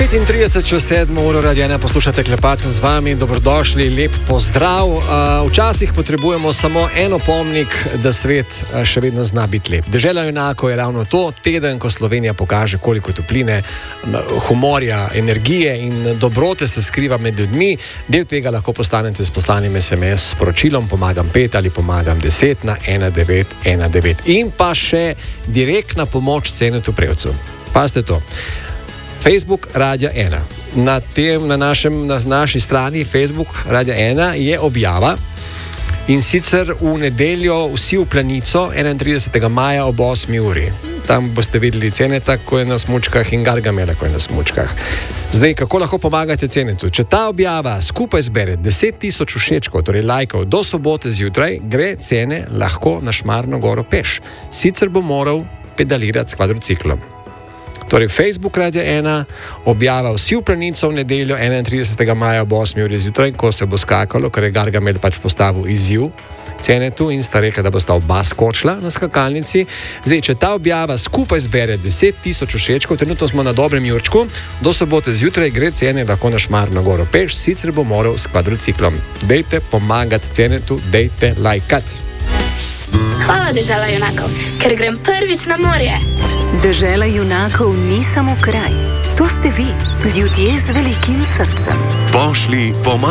35:07 Radio 1 poslušate Klepacem z vami, dobrodošli, lep pozdrav. Včasih potrebujemo samo en opomnik, da svet še vedno zna biti lep. Dežela junakov je ravno to, teden, ko Slovenija pokaže, koliko topline, humorja, energije in dobrote se skriva med ljudmi. Del tega lahko postanete s poslanim SMS sporočilom pomagam 5 ali pomagam 10 na 1919. In pa še direktna pomoč Cenetu Prevcu. Pazite to. Facebook Radia 1. Na naši strani Facebook Radia 1 je objava, in sicer v nedeljo vsi v Planico 31. maja ob 8. uri. Tam boste videli Ceneta, ko je na smučkah, in Gargamela, ko je na smučkah. Zdaj, kako lahko pomagate Cenetu? Če ta objava skupaj zbere 10.000 všečkov, torej lajkov, do sobote zjutraj, gre Cene lahko na Šmarno goro peš. Sicer bo moral pedalirati s kvadriciklom. Torej, Facebook Radia 1 objava vsi v Planico v nedeljo 31. maja ob 8. uri zjutraj, ko se bo skakalo, ker je Gargamel pač postavil izziv Cenetu in sta rekla, da bosta oba skočila na skakalnici. Zdaj, če ta objava skupaj zbere 10.000 všečkov, trenutno smo na dobrem jurčku, do sobote zjutraj gre Cene lahko na Šmarno goro peš, sicer bo moral s kvadriciklom. Dejte pomagati Cenetu, dejte lajkati. Hvala, Dežela junakov, ker grem prvič na morje. Dežela junakov ni samo kraj. To ste vi, ljudje z velikim srcem. Pošli pomagati.